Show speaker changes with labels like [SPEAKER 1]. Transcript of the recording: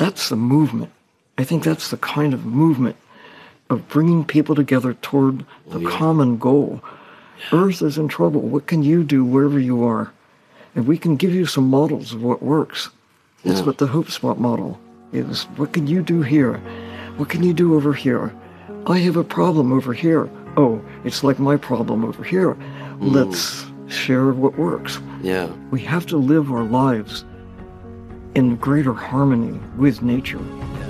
[SPEAKER 1] that's the movement. I think that's the kind of movement of bringing people together toward the common goal. Earth is in trouble. What can you do wherever you are? And we can give you some models of what works. That's what the Hope Spot model is. What can you do here? What can you do over here? I have a problem over here. Oh, it's like my problem over here. Let's share what works.
[SPEAKER 2] Yeah.
[SPEAKER 1] We have to live our lives in greater harmony with nature.
[SPEAKER 2] Yeah.